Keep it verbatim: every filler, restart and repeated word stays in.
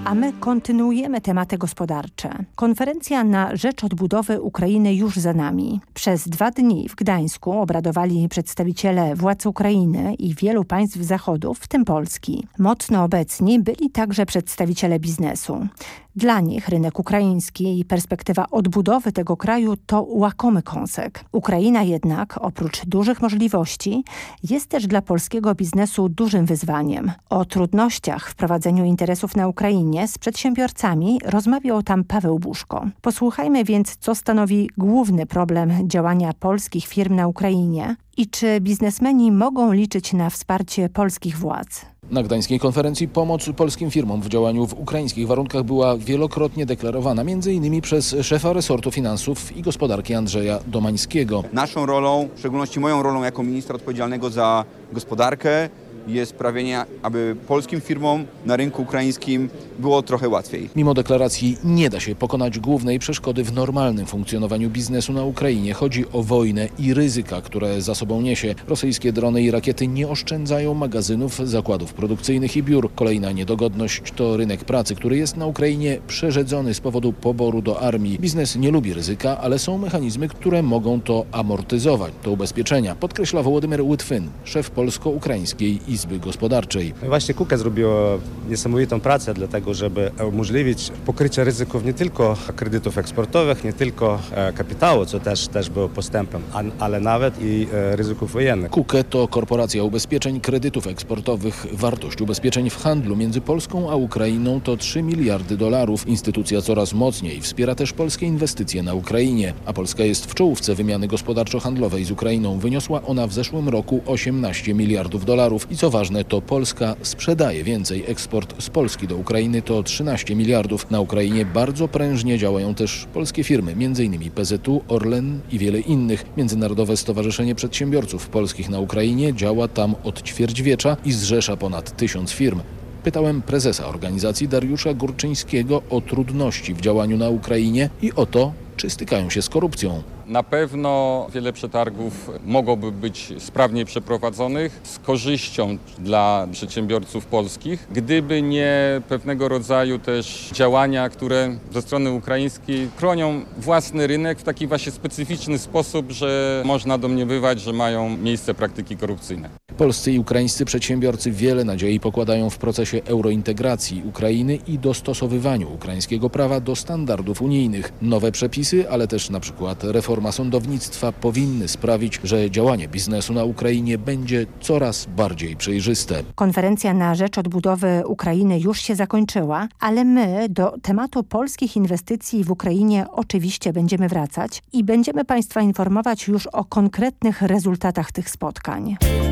A my kontynuujemy tematy gospodarcze. Konferencja na rzecz odbudowy Ukrainy już za nami. Przez dwa dni w Gdańsku obradowali przedstawiciele władz Ukrainy i wielu państw Zachodu, w tym Polski. Mocno obecni byli także przedstawiciele biznesu. Dla nich rynek ukraiński i perspektywa odbudowy tego kraju to łakomy kąsek. Ukraina jednak, oprócz dużych możliwości, jest też dla polskiego biznesu dużym wyzwaniem. O trudnościach w prowadzeniu interesów na Ukrainie z przedsiębiorcami rozmawiał tam Paweł Buszko. Posłuchajmy więc, co stanowi główny problem działania polskich firm na Ukrainie i czy biznesmeni mogą liczyć na wsparcie polskich władz. Na gdańskiej konferencji pomoc polskim firmom w działaniu w ukraińskich warunkach była wielokrotnie deklarowana, między innymi przez szefa resortu finansów i gospodarki Andrzeja Domańskiego. Naszą rolą, w szczególności moją rolą jako ministra odpowiedzialnego za gospodarkę, jest sprawienie, aby polskim firmom na rynku ukraińskim było trochę łatwiej. Mimo deklaracji nie da się pokonać głównej przeszkody w normalnym funkcjonowaniu biznesu na Ukrainie. Chodzi o wojnę i ryzyka, które za sobą niesie. Rosyjskie drony i rakiety nie oszczędzają magazynów, zakładów produkcyjnych i biur. Kolejna niedogodność to rynek pracy, który jest na Ukrainie przerzedzony z powodu poboru do armii. Biznes nie lubi ryzyka, ale są mechanizmy, które mogą to amortyzować. To ubezpieczenia, podkreśla Wołodymyr Łitwyn, szef polsko-ukraińskiej Izby Gospodarczej. Właśnie KUKE zrobiło niesamowitą pracę dlatego, żeby umożliwić pokrycie ryzyków nie tylko kredytów eksportowych, nie tylko kapitału, co też, też było postępem, ale nawet i ryzyków wojennych. KUKE to korporacja ubezpieczeń kredytów eksportowych. Wartość ubezpieczeń w handlu między Polską a Ukrainą to trzy miliardy dolarów. Instytucja coraz mocniej wspiera też polskie inwestycje na Ukrainie, a Polska jest w czołówce wymiany gospodarczo-handlowej z Ukrainą. Wyniosła ona w zeszłym roku osiemnaście miliardów dolarów. I co ważne, to Polska sprzedaje więcej. Eksport z Polski do Ukrainy to trzynaście miliardów. Na Ukrainie bardzo prężnie działają też polskie firmy, między innymi P Z U, Orlen i wiele innych. Międzynarodowe Stowarzyszenie Przedsiębiorców Polskich na Ukrainie działa tam od ćwierćwiecza i zrzesza ponad tysiąc firm. Pytałem prezesa organizacji Dariusza Górczyńskiego o trudności w działaniu na Ukrainie i o to, czy stykają się z korupcją. Na pewno wiele przetargów mogłoby być sprawniej przeprowadzonych z korzyścią dla przedsiębiorców polskich, gdyby nie pewnego rodzaju też działania, które ze strony ukraińskiej chronią własny rynek w taki właśnie specyficzny sposób, że można domniemywać, że mają miejsce praktyki korupcyjne. Polscy i ukraińscy przedsiębiorcy wiele nadziei pokładają w procesie eurointegracji Ukrainy i dostosowywaniu ukraińskiego prawa do standardów unijnych. Nowe przepisy, ale też na przykład reforma sądownictwa powinny sprawić, że działanie biznesu na Ukrainie będzie coraz bardziej przejrzyste. Konferencja na rzecz odbudowy Ukrainy już się zakończyła, ale my do tematu polskich inwestycji w Ukrainie oczywiście będziemy wracać i będziemy Państwa informować już o konkretnych rezultatach tych spotkań.